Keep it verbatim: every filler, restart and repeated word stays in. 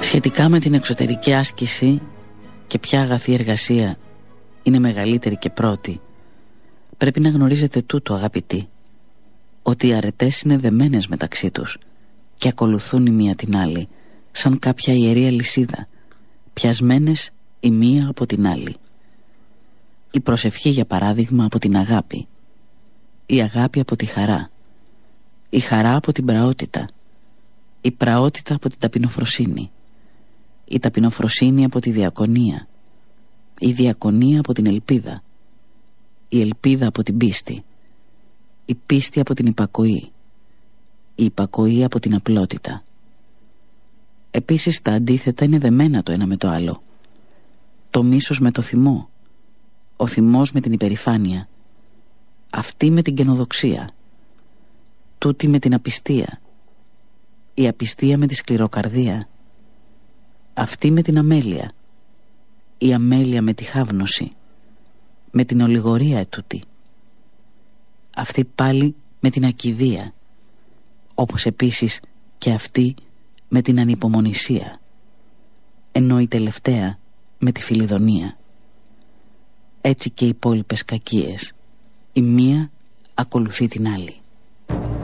Σχετικά με την εξωτερική άσκηση και ποια αγαθή εργασία είναι μεγαλύτερη και πρώτη, πρέπει να γνωρίζετε τούτο, αγαπητοί, ότι οι αρετές είναι δεμένες μεταξύ τους και ακολουθούν η μία την άλλη σαν κάποια ιερή αλυσίδα, πιασμένες η μία από την άλλη. Η προσευχή, για παράδειγμα, από την αγάπη, η αγάπη από τη χαρά, η χαρά από την πραότητα, η πραότητα από την ταπεινοφροσύνη, η ταπεινοφροσύνη από τη διακονία, η διακονία από την ελπίδα, η ελπίδα από την πίστη, η πίστη από την υπακοή, η υπακοή από την απλότητα. Επίσης τα αντίθετα είναι δεμένα το ένα με το άλλο. Το μίσος με το θυμό, ο θυμός με την υπερηφάνεια, αυτή με την καινοδοξία, τούτη με την απιστία, η απιστία με τη σκληροκαρδία, αυτή με την αμέλεια, η αμέλεια με τη χάβνωση, με την ολιγορία ετούτη, αυτή πάλι με την ακηδία, όπως επίσης και αυτή με την ανυπομονησία, ενώ η τελευταία με τη φιλιδονία. Έτσι και οι υπόλοιπες κακίες, η μία ακολουθεί την άλλη.